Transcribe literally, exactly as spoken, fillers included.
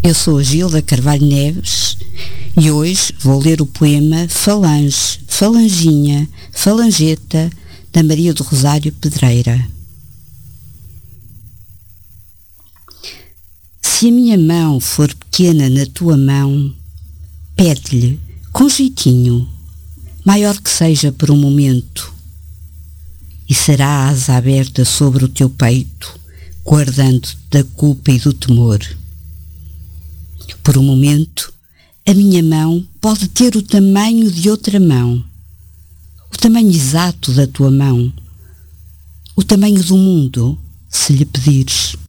Eu sou a Gilda Carvalho Neves e hoje vou ler o poema Falange, Falanginha, Falangeta, da Maria do Rosário Pedreira. Se a minha mão for pequena na tua mão, pede-lhe, com jeitinho, maior que seja por um momento, e será a asa aberta sobre o teu peito, guardando-te da culpa e do temor. Por um momento, a minha mão pode ter o tamanho de outra mão, o tamanho exato da tua mão, o tamanho do mundo, se lhe pedires.